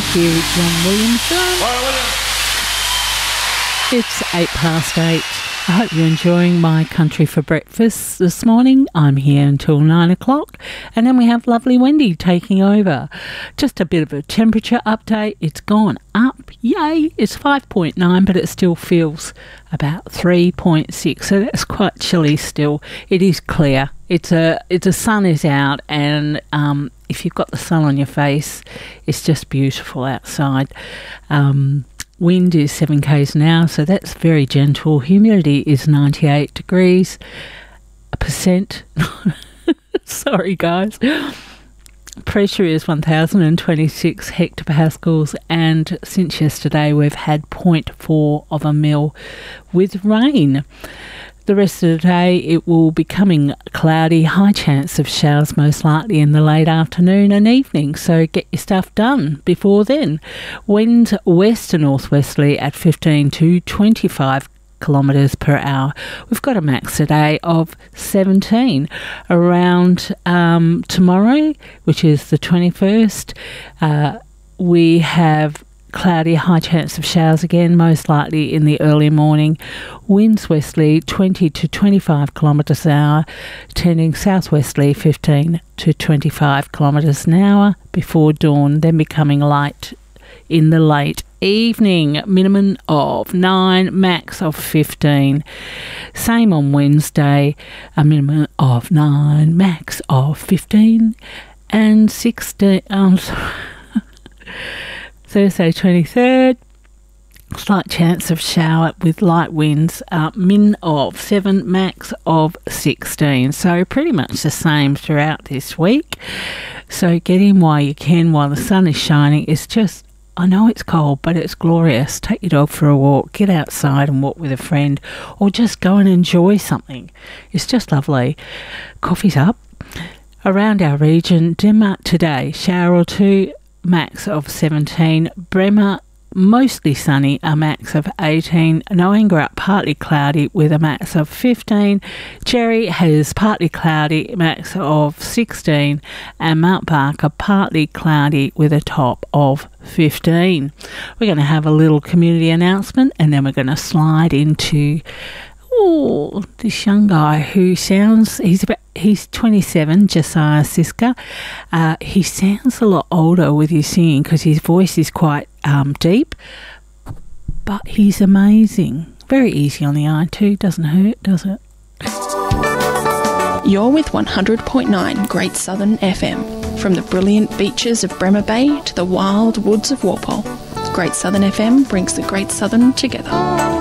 here with John Williamson. It's 8:08. I hope you're enjoying my country for breakfast this morning. I'm here until 9 o'clock, and then we have lovely Wendy taking over. Just a bit of a temperature update. It's gone up. Yay! It's 5.9, but it still feels about 3.6, so that's quite chilly still. It is clear. It's a sun is out, and if you've got the sun on your face, it's just beautiful outside. Wind is 7 k's an hour, so that's very gentle. Humidity is 98 degrees. %. Sorry, guys. Pressure is 1,026 hectopascals, and since yesterday we've had 0.4 of a mil with rain. The rest of the day it will be becoming cloudy, high chance of showers most likely in the late afternoon and evening, so get your stuff done before then. Winds west to northwesterly at 15 to 25 kilometres per hour. We've got a max today of 17. Around tomorrow, which is the 21st, we have cloudy, high chance of showers again, most likely in the early morning. Winds westerly 20 to 25 kilometres an hour, turning southwesterly 15 to 25 kilometres an hour before dawn, then becoming light in the late evening. Minimum of 9, max of 15. Same on Wednesday, a minimum of 9, max of 15 and 16. Thursday 23rd, slight chance of shower with light winds, min of 7, max of 16. So pretty much the same throughout this week. So get in while you can, while the sun is shining. It's just, I know it's cold, but it's glorious. Take your dog for a walk, get outside and walk with a friend, or just go and enjoy something. It's just lovely. Coffee's up. Around our region, Denmark today, shower or two, max of 17. Bremer, mostly sunny, a max of 18. Noangerup, partly cloudy with a max of 15. Cherry has partly cloudy, max of 16. And Mount Barker, partly cloudy with a top of 15. We're going to have a little community announcement, and then we're going to slide into this young guy who sounds, he's 27, Josiah Siska. He sounds a lot older with his singing because his voice is quite deep, but he's amazing. Very easy on the eye too, doesn't hurt, does it? You're with 100.9 Great Southern FM. From the brilliant beaches of Bremer Bay to the wild woods of Walpole, Great Southern FM brings the Great Southern together.